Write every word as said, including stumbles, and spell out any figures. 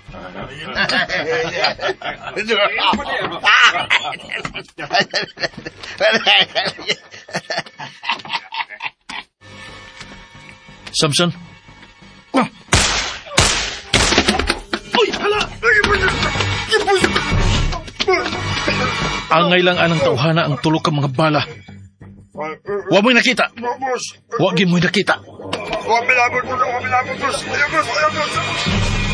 Samson? Uy, hala! Angay lang anang tawhana ang tulog ka mga bala. Wa mo'y nakita. Boss! Wa gyud mo'y nakita. Huwag bilabot, boss! Huwag bilabot, boss! Ayaw, boss! Ayaw, boss!